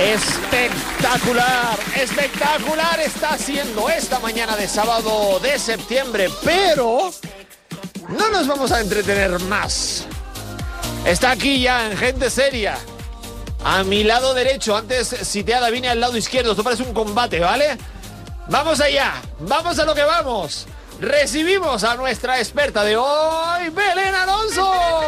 Espectacular, espectacular está siendo esta mañana de sábado de septiembre, pero no nos vamos a entretener más. Está aquí ya en Gente Seria, a mi lado derecho, antes sitiada, vine al lado izquierdo, esto parece un combate, ¿vale? Vamos allá, vamos a lo que vamos. Recibimos a nuestra experta de hoy, Belén Alonso.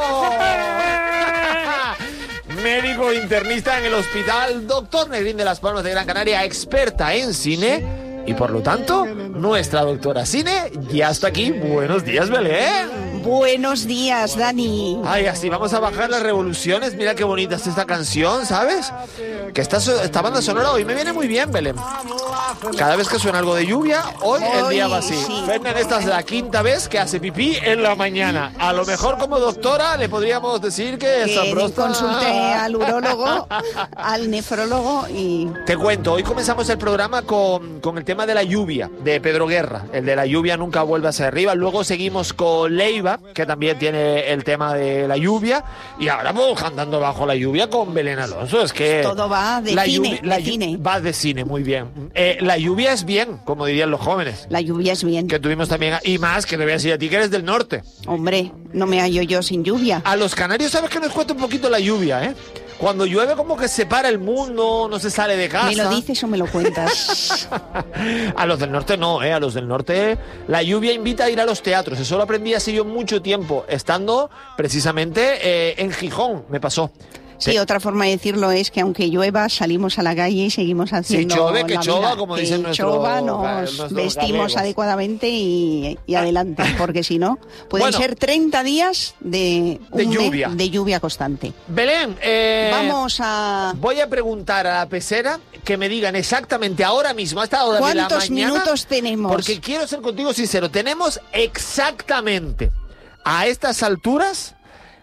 Médico internista en el Hospital Dr. Negrín de Las Palmas de Gran Canaria, experta en cine y por lo tanto nuestra doctora cine ya está aquí. Buenos días, Belén. Buenos días, Dani. Ay, así vamos a bajar las revoluciones. Mira qué bonita es esta canción, ¿sabes? Que esta banda sonora hoy me viene muy bien, Belén. Cada vez que suena algo de lluvia, hoy el día va así. Sí. Fernan, esta es la quinta vez que hace pipí en la mañana. A lo mejor como doctora le podríamos decir que esa próstata... Consulte al urólogo, al nefrólogo y... Te cuento, hoy comenzamos el programa con el tema de la lluvia, de Pedro Guerra. El de la lluvia nunca vuelve hacia arriba. Luego seguimos con Leiva, que también tiene el tema de la lluvia. Y ahora vamos andando bajo la lluvia con Belén Alonso. Es que... Todo va de cine. Va de cine, muy bien. La lluvia es bien, como dirían los jóvenes. La lluvia es bien. Que tuvimos también, y más, que te voy a decir a ti que eres del norte. Hombre, no me hallo yo sin lluvia. A los canarios, ¿sabes que nos cuesta un poquito la lluvia, eh? Cuando llueve como que se para el mundo, no se sale de casa. ¿Me lo dices o me lo cuentas? A los del norte no, a los del norte la lluvia invita a ir a los teatros. Eso lo aprendí hace yo mucho tiempo, estando precisamente en Gijón, me pasó. Sí, otra forma de decirlo es que aunque llueva, salimos a la calle y seguimos haciendo si chove, que la chova, vida. como que dicen nos vestimos galegos. Adecuadamente y adelante, porque si no, pueden ser 30 días de lluvia. De lluvia constante. Belén, vamos a... voy a preguntar a la pecera que me digan exactamente ahora mismo, a esta hora de la mañana. ¿Cuántos minutos tenemos? Porque quiero ser contigo sincero, tenemos exactamente a estas alturas...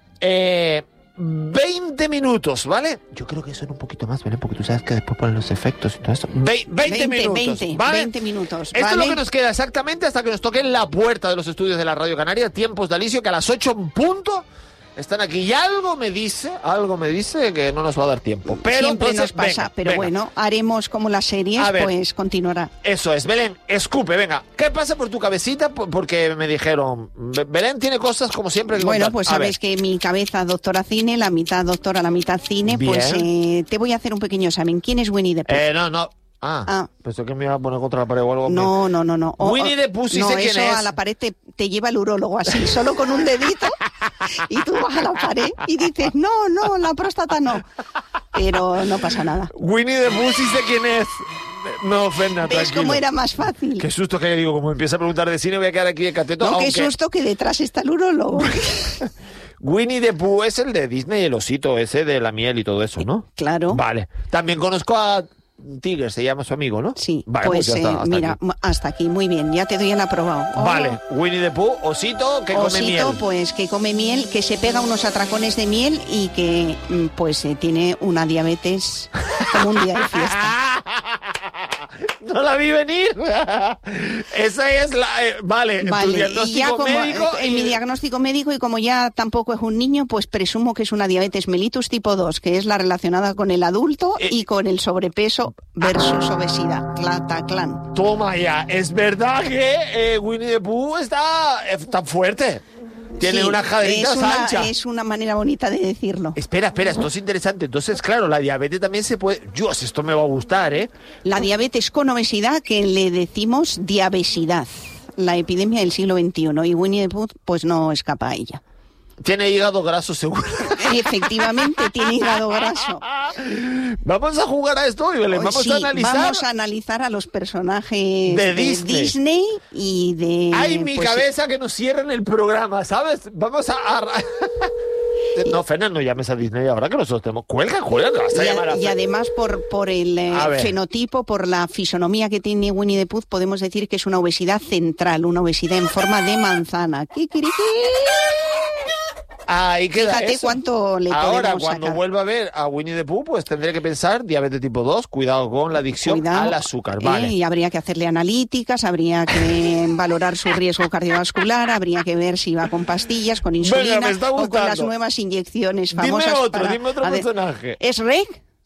20 minutos, ¿vale? Yo creo que son un poquito más, ¿vale? Porque tú sabes que después ponen los efectos y todo esto. 20 minutos, ¿vale? 20 minutos, Esto ¿vale? es lo que nos queda exactamente hasta que nos toquen la puerta de los estudios de la Radio Canaria, tiempos de Alicio, que a las 8 en punto están aquí. Y algo me dice que no nos va a dar tiempo. Pero siempre entonces, nos pasa, venga, pero venga. Bueno, haremos como las series, pues continuará. Eso es, Belén, escupe, venga. ¿Qué pasa por tu cabecita? Porque me dijeron, Belén tiene cosas como siempre que Bueno, contar. pues sabes que mi cabeza doctora cine, la mitad doctora, la mitad cine. Bien. Pues te voy a hacer un pequeño examen. ¿Quién es Winnie the Pooh? No. Pensé que me iba a poner contra la pared o algo. No. Winnie the Pooh, sí sé quién eso es. a la pared te lleva el urólogo así, solo con un dedito, y tú vas a la pared y dices, no, la próstata no. Pero no pasa nada. Winnie the Pooh, sí sé quién es. No, Fernan, ¿Ves tranquilo. cómo era más fácil? Qué susto que digo, como empieza a preguntar de cine voy a quedar aquí de cateto. No, aunque... qué susto que detrás está el urólogo. Winnie the Pooh es el de Disney, el osito ese de la miel y todo eso, ¿no? Claro. Vale. También conozco a Tiger, se llama su amigo, ¿no? Sí, vale, pues ya está, mira, aquí. hasta aquí, muy bien, ya te doy el aprobado. Vale, Winnie the Pooh, osito que come miel. Osito, pues que come miel, que se pega unos atracones de miel y que pues tiene una diabetes como un día de fiesta. No la vi venir. Esa es la... vale, tu y ya diagnóstico como, médico... en mi diagnóstico médico, y como ya tampoco es un niño, pues presumo que es una diabetes mellitus tipo 2, que es la relacionada con el adulto y con el sobrepeso versus obesidad. Clataclán. Toma ya, es verdad que Winnie the Pooh está tan fuerte. Tiene Sí, unas caderitas anchas. Es una manera bonita de decirlo. Espera, esto es interesante. Entonces, claro, la diabetes también se puede... Dios, esto me va a gustar, ¿eh? La diabetes con obesidad, que le decimos diabesidad, la epidemia del siglo XXI, y Winnie the Pooh pues no escapa a ella. Tiene hígado graso, seguro. Efectivamente, tiene hígado graso. Vamos a jugar a esto, Belén. Vamos a analizar a los personajes de Disney y de... ¡Ay, mi cabeza que nos cierren el programa! ¿Sabes? Vamos a... No, Fernan, no llames a Disney ahora que nosotros tenemos... Cuelga, vas a llamar a... Y además por el fenotipo, por la fisonomía que tiene Winnie the Pooh, podemos decir que es una obesidad central, una obesidad en forma de manzana. ¡Kikiriki! Ahí queda. Fíjate eso. cuánto le Ahora, podemos cuando sacar. vuelva a ver a Winnie the Pooh, pues tendré que pensar diabetes tipo 2, cuidado con la adicción al azúcar, ¿vale? Y habría que hacerle analíticas, habría que valorar su riesgo cardiovascular, habría que ver si va con pastillas, con insulina. Venga, me está o con las gustando. nuevas inyecciones famosas. Dime otro personaje. ¿Es Reg?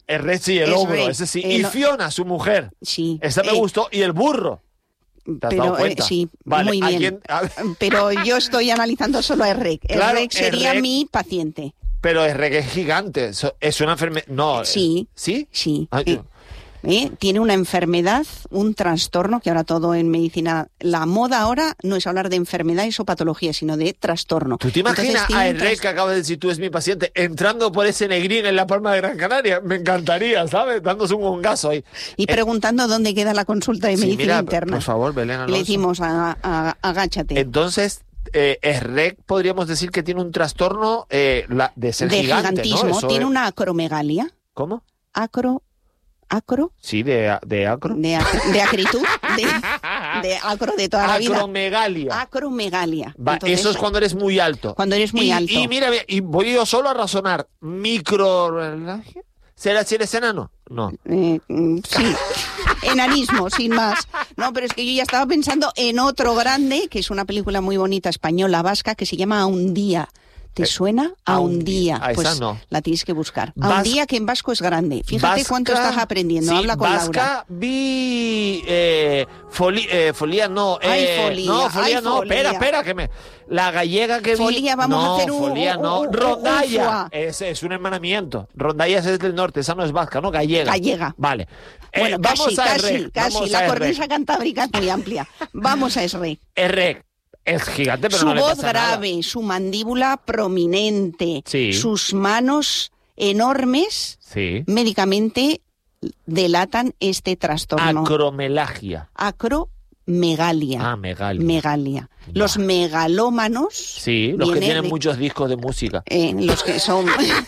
Rec sí, el ogro, ese sí. Y Fiona, su mujer. Sí. Esa me gustó. Y el burro. ¿Te has dado cuenta? Sí, vale, muy bien. Pero yo estoy analizando solo a Rec. Claro, Rec sería mi paciente. Pero Rec es gigante. Es una enfermedad. No. Sí. ¿Sí? Sí. Tiene una enfermedad, un trastorno, que ahora todo en medicina, la moda ahora no es hablar de enfermedades o patologías, sino de trastorno. ¿Tú te imaginas a Rec, que acabas de decir tú es mi paciente, entrando por ese negrín en la Palma de Gran Canaria? Me encantaría, ¿sabes? Dándose un gongazo ahí. Y preguntando dónde queda la consulta de medicina interna. Por favor, Belén Alonso. Le decimos, agáchate. Entonces, Rec podríamos decir que tiene un trastorno de ser gigante, gigantismo. ¿no? Tiene una acromegalia. ¿Cómo? ¿Acro? Sí, de acro. De acritud, de acro de toda la vida. Acromegalia. Entonces, eso es cuando eres muy alto. Cuando eres muy alto. Y mira, y voy yo solo a razonar. ¿Micromegalia? ¿Será si eres enano? No. Sí. Enanismo, sin más. No, pero es que yo ya estaba pensando en otro grande, que es una película muy bonita española, vasca, que se llama A un día. ¿Te suena? A un día. Pues esa no. La tienes que buscar. A un día, que en vasco es grande. Fíjate cuánto estás aprendiendo. Sí, habla con vasca, Laura. Vi folía no. Folía no. folía. Espera, que me... La gallega que vi... Folía, vamos a hacer un Rondalla. Es un hermanamiento. Rondalla es del norte, esa no es vasca, ¿no? Gallega. Vale. Bueno, vamos a Rec. Casi. La cornisa cantábrica es muy amplia. Vamos a Rec. Rec. Es gigante, pero su no le pasa voz grave, nada. su mandíbula prominente, sí. Sus manos enormes, sí. Médicamente delatan este trastorno. Acromegalia. Acromegalia. Megalia. Los megalómanos. Sí, los que tienen muchos discos de música. Los que son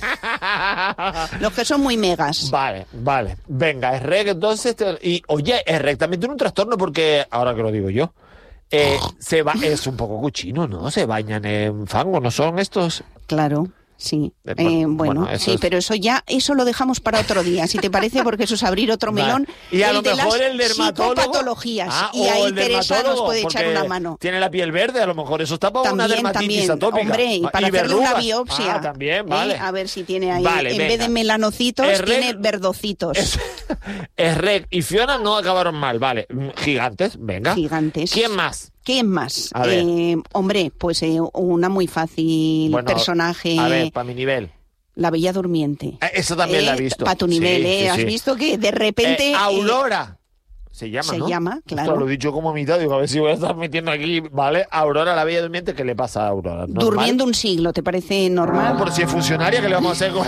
muy megas. Vale. Venga, Rec, entonces. Oye, Rec también tiene un trastorno porque, ahora que lo digo yo, es un poco cochino, ¿no? Se bañan en fango, ¿no son estos? Claro. Sí, sí, pero eso lo dejamos para otro día, si te parece, porque eso es abrir otro melón. Y a lo mejor el dermatólogo. Psicopatologías. Y ahí Teresa nos puede echar una mano. Tiene la piel verde, a lo mejor eso está para una dermatitis atópica. Hombre, y para hacerle una biopsia. También, vale. A ver si tiene ahí, vez de melanocitos, tiene verdocitos. Rec y Fiona no acabaron mal, vale. Gigantes, venga. Gigantes. ¿Quién más? Hombre, pues una muy fácil personaje. A ver, para mi nivel. La Bella Durmiente. Eso también la he visto. Para tu nivel, sí. Has visto que de repente... Aurora. Se llama, ¿no? Se llama, claro. Esto lo he dicho como a mitad, digo, a ver si voy a estar metiendo aquí, ¿vale? Aurora, la Bella Durmiente, ¿qué le pasa a Aurora? ¿Normal? Durmiendo un siglo, ¿te parece normal? Por si es funcionaria, ¿qué le vamos a hacer?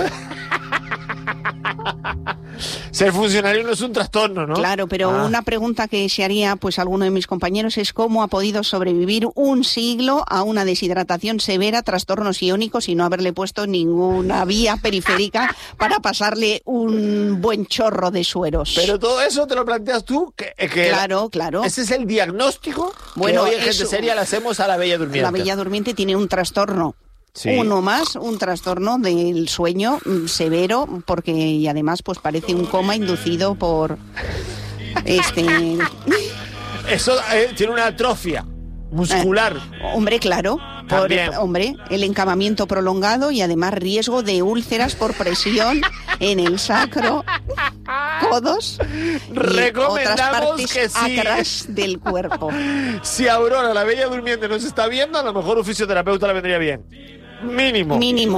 Ser funcionario no es un trastorno, ¿no? Claro, pero una pregunta que se haría pues alguno de mis compañeros es cómo ha podido sobrevivir un siglo a una deshidratación severa, trastornos iónicos y no haberle puesto ninguna vía periférica para pasarle un buen chorro de sueros. Pero todo eso te lo planteas tú, Claro. Ese es el diagnóstico que hoy en Gente Seria le hacemos a la Bella Durmiente. La Bella Durmiente tiene un trastorno. Sí. Uno más, un trastorno del sueño severo, porque y además pues parece un coma inducido por Eso tiene una atrofia muscular. Hombre, claro. El encamamiento prolongado y además riesgo de úlceras por presión en el sacro, codos y otras partes acras del cuerpo. Si Aurora, la Bella Durmiente, nos está viendo, a lo mejor un fisioterapeuta le vendría bien. Mínimo,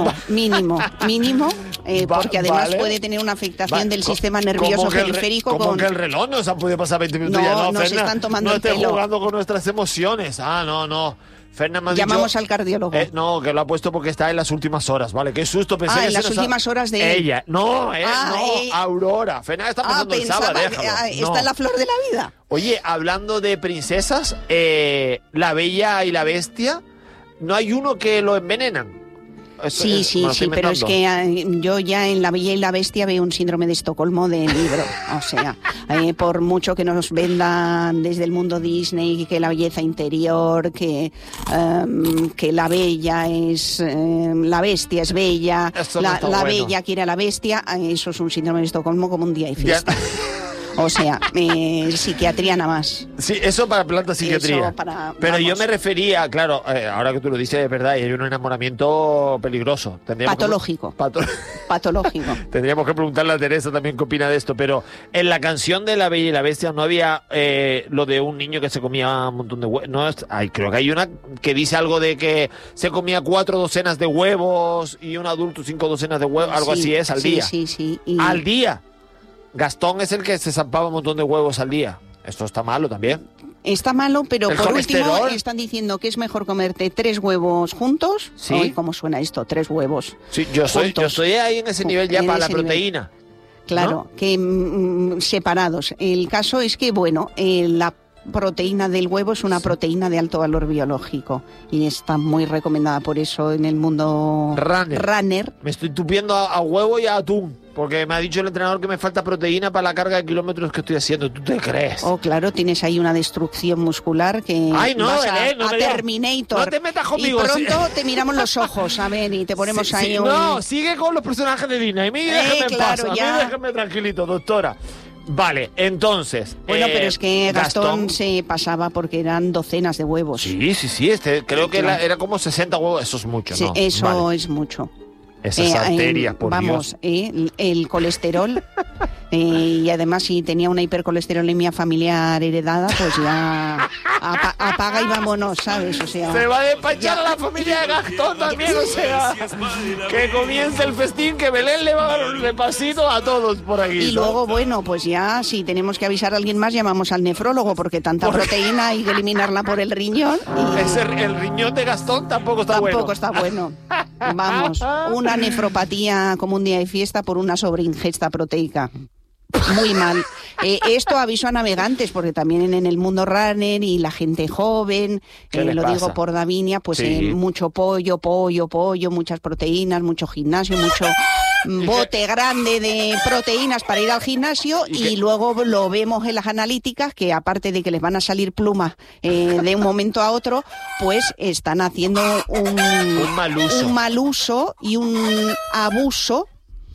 porque además puede tener una afectación del sistema nervioso periférico. ¿Cómo que el reloj nos ha podido pasar 20 minutos? No se están tomando el pelo. No estés jugando con nuestras emociones. No. Llamamos al cardiólogo. No, que lo ha puesto porque está en las últimas horas, ¿vale? Qué susto, pensé que en las últimas horas de ella. Aurora. Fernández está pasando el sábado, déjalo. Está en la flor de la vida. Oye, hablando de princesas, La Bella y la Bestia, ¿no hay uno que lo envenenan? Sí, pero es que yo ya en La Bella y la Bestia veo un síndrome de Estocolmo del libro. O sea, por mucho que nos vendan desde el mundo Disney que la belleza interior, que la bella es... la bestia es bella, la bella quiere a la bestia, eso es un síndrome de Estocolmo como un día de fiesta. O sea, psiquiatría nada más. Sí, eso para planta psiquiatría. Pero yo me refería, claro, ahora que tú lo dices, es verdad, hay un enamoramiento peligroso. Patológico. Patológico. Tendríamos que preguntarle a Teresa también qué opina de esto, pero en la canción de La Bella y la Bestia no había lo de un niño que se comía un montón de huevos. No, creo que hay una que dice algo de que se comía 4 docenas de huevos y un adulto 5 docenas de huevos, algo así es, al día. Sí. Al día. Gastón es el que se zampaba un montón de huevos al día. Esto está malo también. Está malo, pero por último están diciendo que es mejor comerte 3 huevos juntos. ¿Sí? Ay, ¿cómo suena esto? 3 huevos. Sí, yo estoy ahí en ese nivel ya para la proteína. Claro, ¿no? Que separados. El caso es que, bueno, la proteína del huevo es una proteína de alto valor biológico y está muy recomendada por eso en el mundo runner. Me estoy tupiendo a huevo y a atún, porque me ha dicho el entrenador que me falta proteína para la carga de kilómetros que estoy haciendo. ¿Tú te crees? Oh, claro, tienes ahí una destrucción muscular que ay, no, vas no a Terminator. No te metas conmigo. Y pronto te miramos los ojos, a ver, y te ponemos ahí un... No, sigue con los personajes de Disney. A mí déjame en paz, a mí déjame tranquilito, doctora. Vale, entonces... Bueno, pero es que Gastón se pasaba porque eran docenas de huevos. Sí, creo que era como 60 huevos, eso es mucho, sí, ¿no? Eso es mucho. Esas arterias, por vamos, Dios. El colesterol, y además si tenía una hipercolesterolemia familiar heredada, pues ya apaga y vámonos, ¿sabes? O sea, se va a despachar a la familia de Gastón también, o sea, que comience el festín, que Belén le va a dar un repasito a todos por aquí. Y luego, bueno, pues ya si tenemos que avisar a alguien más, llamamos al nefrólogo, porque tanta proteína hay que eliminarla por el riñón. Y... el riñón de Gastón tampoco está bueno. Tampoco está bueno. Vamos, una nefropatía como un día de fiesta por una sobreingesta proteica. Muy mal. Esto aviso a navegantes, porque también en el mundo runner y la gente joven, lo pasa? Digo por Davinia, pues mucho pollo, muchas proteínas, mucho gimnasio, mucho bote grande de proteínas para ir al gimnasio y luego lo vemos en las analíticas que aparte de que les van a salir plumas de un momento a otro, pues están haciendo un mal uso y un abuso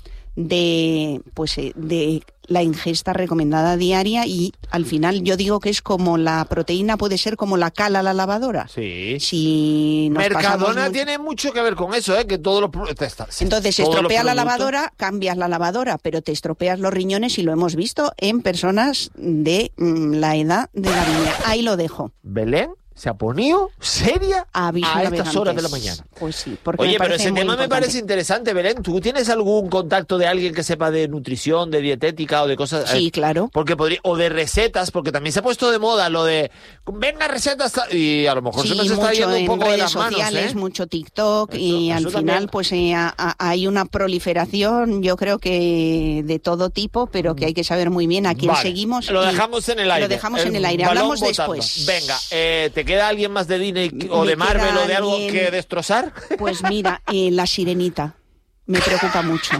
de la ingesta recomendada diaria y al final yo digo que es como la proteína puede ser como la cal a la lavadora. Sí. Si Mercadona tiene mucho que ver con eso, que todos los entonces se estropea la lavadora, cambias la lavadora, pero te estropeas los riñones y lo hemos visto en personas de la edad de la niña. Ahí lo dejo. Belén se ha ponido seria a estas horas de la mañana. Pues sí, porque oye, pero ese tema me parece interesante, Belén. ¿Tú tienes algún contacto de alguien que sepa de nutrición, de dietética o de cosas? Sí, claro. Porque o de recetas, porque también se ha puesto de moda lo de venga recetas y a lo mejor se nos está yendo un poco de las manos. Sociales, mucho TikTok y al final pues hay una proliferación, yo creo que de todo tipo, pero que hay que saber muy bien a quién seguimos. Lo dejamos en el aire. Lo dejamos en el aire. Hablamos después. Venga, ¿te queda alguien más de Disney o de Marvel o de algo que destrozar? Pues mira, La Sirenita. Me preocupa mucho.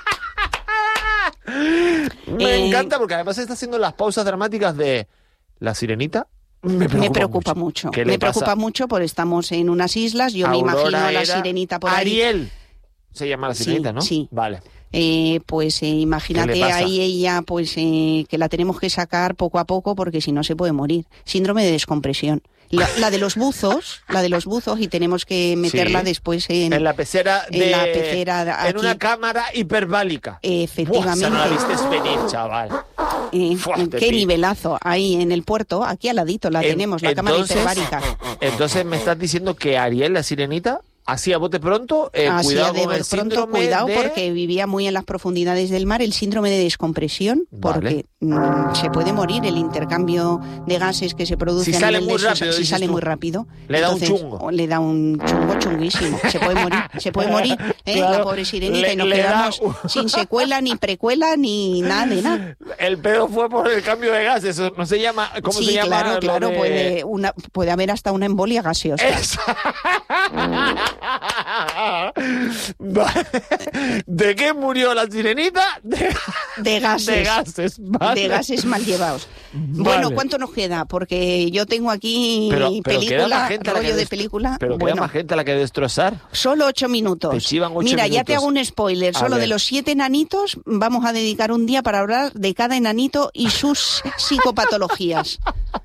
Me encanta porque además está haciendo las pausas dramáticas de La Sirenita. Me preocupa mucho. Me preocupa mucho porque estamos en unas islas. Yo me imagino a La Sirenita por ahí. Ariel. Se llama La Sirenita, ¿no? Sí. Vale. Pues imagínate ahí ella, pues que la tenemos que sacar poco a poco porque si no se puede morir. Síndrome de descompresión. La de los buzos, y tenemos que meterla después en la pecera aquí. En una cámara hiperbálica. Efectivamente. No la viste venir, chaval. Qué nivelazo. Ahí en el puerto, aquí al ladito la tenemos, la cámara hiperbárica. Entonces me estás diciendo que Ariel, la Sirenita, así a bote pronto, cuidado porque vivía muy en las profundidades del mar, el síndrome de descompresión, porque se puede morir el intercambio de gases que se produce si sale muy rápido. Le da un chungo. Le da un chungo chunguísimo. Se puede morir, claro, la pobre Sirenita, y nos quedamos sin secuela, ni precuela, ni nada de nada. El pedo fue por el cambio de gases, no se llama, ¿cómo se llama? Claro, puede haber hasta una embolia gaseosa. ¿De qué murió la sirenita? De gases. De gases, vale. De gases mal llevados. Vale. Bueno, ¿cuánto nos queda? Porque yo tengo aquí película, rollo de película. Pero queda más gente a la que destrozar. Solo 8 minutos. Te chivan 8 Mira, minutos. ya te hago un spoiler. Solo de los 7 enanitos vamos a dedicar un día para hablar de cada enanito y sus psicopatologías.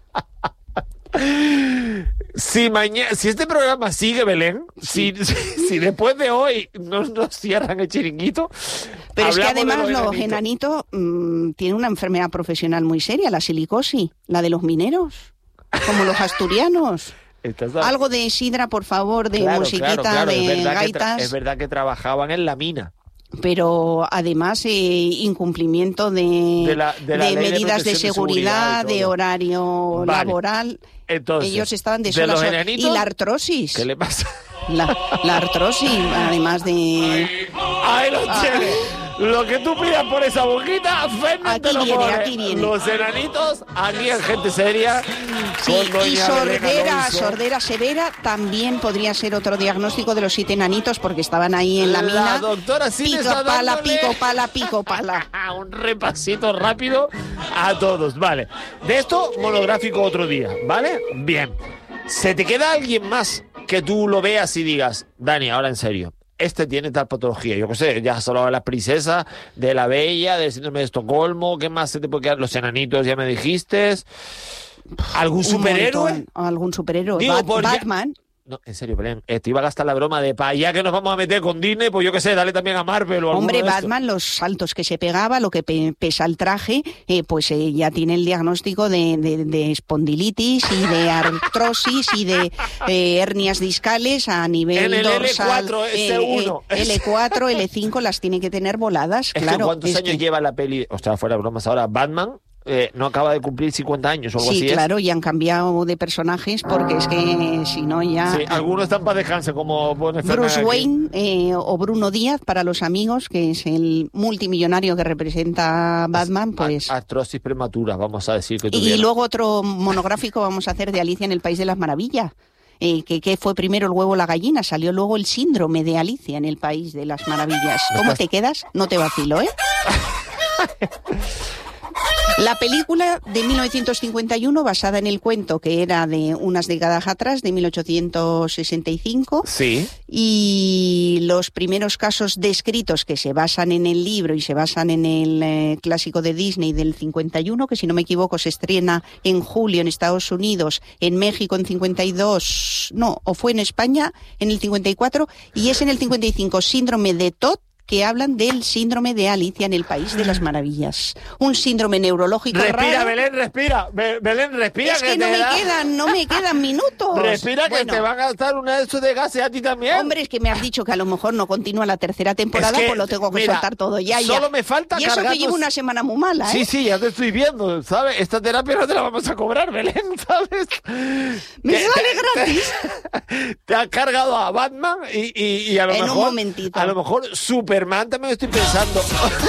Si este programa sigue, Belén, si después de hoy no nos cierran el chiringuito... Pero es que además los enanitos tienen una enfermedad profesional muy seria, la silicosis, la de los mineros, como los asturianos. Algo de sidra, por favor, de musiquita, de gaitas. Es verdad que trabajaban en la mina. Pero además incumplimiento de medidas de seguridad, de horario laboral. Entonces, ellos estaban de sola sola. ¿Y la artrosis? ¿Qué le pasa? La artrosis, además de... ¡Ahí lo tiene! Lo que tú pidas por esa boquita, Fernández te lo pone. Aquí viene. Los enanitos, aquí en Gente Seria. Sí, y sordera severa también podría ser otro diagnóstico de los 7 enanitos, porque estaban ahí en la mina. La doctora sí pico pala. Un repasito rápido a todos, vale. De esto, monográfico otro día, ¿vale? Bien. ¿Se te queda alguien más que tú lo veas y digas, Dani, ahora en serio, este tiene tal patología? Yo qué sé, ya has hablado de las princesas, de la bella, del síndrome de Estocolmo, ¿qué más se te puede quedar? Los enanitos, ya me dijiste. ¿Algún superhéroe? ¿Algún superhéroe? Digo, Batman. No, en serio, Belén, te iba a gastar la broma de ya que nos vamos a meter con Disney, pues yo qué sé, dale también a Marvel o Hombre, Batman, los saltos que se pegaba, lo que pesa el traje, pues ya tiene el diagnóstico de espondilitis y de artrosis y de hernias discales a nivel en el dorsal. L4, S1. L4, L5 las tiene que tener voladas, claro. Que ¿cuántos años lleva la peli? O sea, fuera de bromas ahora, Batman... no acaba de cumplir 50 años o algo así. Sí, claro, y han cambiado de personajes porque es que si no ya... Sí, algunos están para dejarse, como Bruce Wayne o Bruno Díaz, para los amigos, que es el multimillonario que representa Batman, pues... Artrosis prematura, vamos a decir que tuviera. Y luego otro monográfico vamos a hacer de Alicia en el País de las Maravillas. Que fue primero el huevo o la gallina, salió luego el síndrome de Alicia en el País de las Maravillas. ¿Cómo te quedas? No te vacilo, ¿eh? La película de 1951, basada en el cuento que era de unas décadas atrás, de 1865. Sí. Y los primeros casos descritos que se basan en el libro y se basan en el clásico de Disney del 51, que si no me equivoco se estrena en julio en Estados Unidos, en México en 52, o fue en España en el 54, y es en el 55, Síndrome de Todd, que hablan del síndrome de Alicia en el País de las Maravillas. Un síndrome neurológico respira, raro. Belén, respira. Belén, respira. Es que no me quedan minutos. Respira, que te van a gastar una de esos de gases a ti también. Hombre, es que me has dicho que a lo mejor no continúa la tercera temporada, pues lo tengo que soltar todo ya. Solo me falta y eso cargarnos... que llevo una semana muy mala, ¿eh? Sí, ya te estoy viendo, ¿sabes? Esta terapia no te la vamos a cobrar, Belén, ¿sabes? Me sale gratis. Te has cargado a Batman y a lo mejor... En un momentito. A lo mejor Superman también estoy pensando.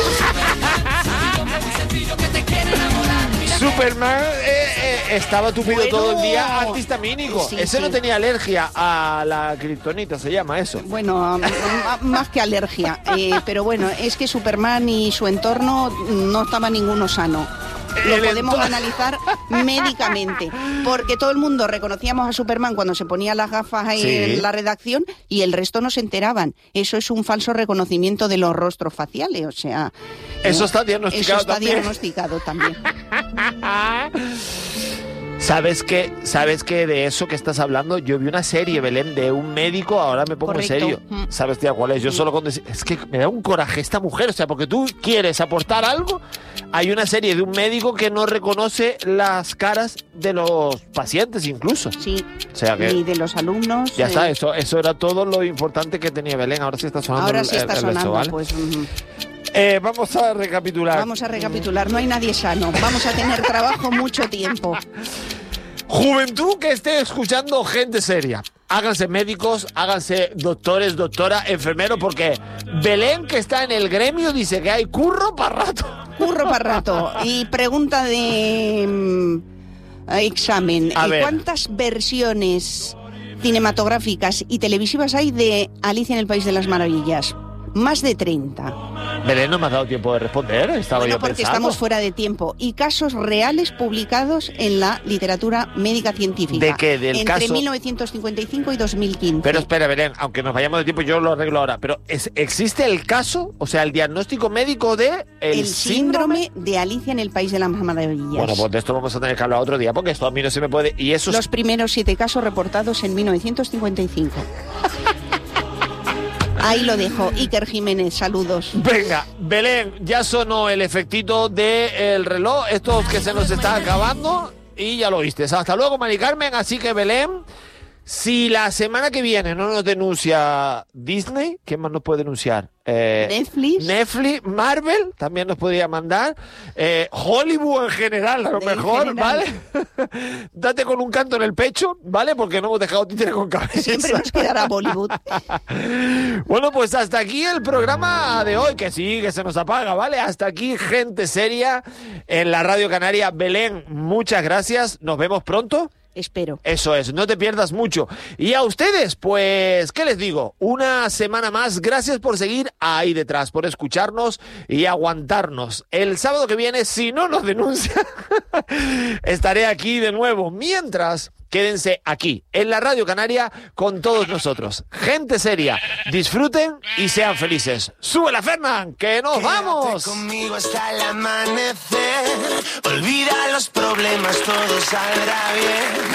Superman estaba tupido todo el día antihistamínico. Ese no tenía alergia a la kriptonita, se llama eso. Bueno, más que alergia. Pero bueno, es que Superman y su entorno no estaba ninguno sano. Lo podemos analizar médicamente, porque todo el mundo reconocíamos a Superman cuando se ponía las gafas ahí en la redacción y el resto no se enteraban. Eso es un falso reconocimiento de los rostros faciales, o sea... Eso está diagnosticado eso está diagnosticado también. ¿Sabes qué? De eso que estás hablando, yo vi una serie, Belén, de un médico, ahora me pongo Correcto. en serio. ¿Sabes, tía, cuál es? Yo solo con decir... Es que me da un coraje esta mujer, o sea, porque tú quieres aportar algo. Hay una serie de un médico que no reconoce las caras de los pacientes incluso. Sí, o sea que ni de los alumnos. Ya está, eso era todo lo importante que tenía Belén. Ahora sí está sonando ahora sí está sonando, eso, ¿vale? Pues... vamos a recapitular. No hay nadie sano. Vamos a tener trabajo mucho tiempo. Juventud que esté escuchando Gente Seria. Háganse médicos, háganse doctores, doctora, enfermero, porque Belén, que está en el gremio, dice que hay curro para rato. Curro para rato. Y pregunta de examen. A ver. ¿Cuántas versiones cinematográficas y televisivas hay de Alicia en el País de las Maravillas? Más de 30. Belén, no me has dado tiempo de responder. Estaba yo porque pensando. Estamos fuera de tiempo. Y casos reales publicados en la literatura médica científica. ¿De qué? Del entre caso... 1955 y 2015. Pero espera, Belén, aunque nos vayamos de tiempo, yo lo arreglo ahora. Pero ¿existe el caso, o sea, el diagnóstico médico de el síndrome de Alicia en el País de las Maravillas? Bueno, pues de esto vamos a tener que hablar otro día, porque esto a mí no se me puede... Y eso... Los primeros 7 casos reportados en 1955. Ahí lo dejo. Iker Jiménez, saludos. Venga, Belén, ya sonó el efectito del reloj, estos que se nos está acabando, y ya lo viste. Hasta luego, Mari Carmen. Así que, Belén, si la semana que viene no nos denuncia Disney, ¿quién más nos puede denunciar? Netflix, Marvel también nos podría mandar, Hollywood en general, a lo mejor, ¿vale? Date con un canto en el pecho, ¿vale? Porque no hemos dejado títere con cabeza. Siempre nos quedará Bollywood. Bueno, pues hasta aquí el programa de hoy, que sí, que se nos apaga, ¿vale? Hasta aquí Gente Seria en la Radio Canaria. Belén, muchas gracias, nos vemos pronto. Espero. Eso es, no te pierdas mucho. Y a ustedes, pues, ¿qué les digo? Una semana más, gracias por seguir ahí detrás, por escucharnos y aguantarnos. El sábado que viene, si no nos denuncia, estaré aquí de nuevo. Mientras, quédense aquí, en la Radio Canaria, con todos nosotros. Gente Seria, disfruten y sean felices. ¡Súbela, Fernán, que nos vamos! Conmigo hasta el amanecer, olvida los problemas, todo saldrá bien.